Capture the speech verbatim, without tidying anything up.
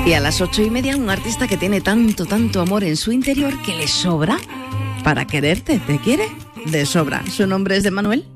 Y a las ocho y media, un artista que tiene tanto, tanto amor en su interior que le sobra para quererte. ¿Te quiere? De sobra. Su nombre es de Manuel.